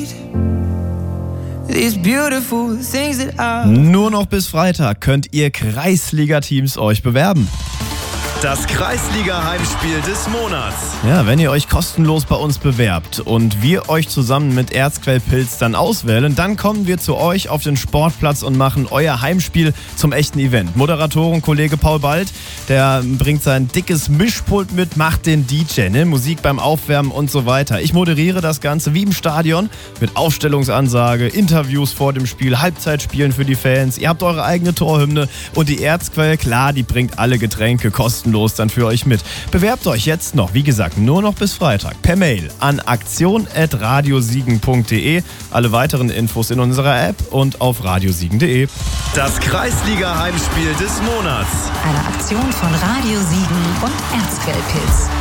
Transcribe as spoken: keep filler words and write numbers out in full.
Nur noch bis Freitag könnt ihr Kreisliga-Teams euch bewerben. Das Kreisliga-Heimspiel des Monats. Ja, wenn ihr euch kostenlos bei uns bewerbt und wir euch zusammen mit Erzquell Pilz dann auswählen, dann kommen wir zu euch auf den Sportplatz und machen euer Heimspiel zum echten Event. Moderatorenkollege Paul Bald, der bringt sein dickes Mischpult mit, macht den D J, ne? Musik beim Aufwärmen und so weiter. Ich moderiere das Ganze wie im Stadion mit Aufstellungsansage, Interviews vor dem Spiel, Halbzeitspielen für die Fans. Ihr habt eure eigene Torhymne und die Erzquell, klar, die bringt alle Getränke kostenlos dann für euch mit. Bewerbt euch jetzt noch, wie gesagt, nur noch bis Freitag per Mail an aktion at radiosiegen punkt de. Alle weiteren Infos in unserer App und auf radiosiegen punkt de. Das Kreisliga-Heimspiel des Monats. Eine Aktion von Radio Siegen und Erzquell Pilz.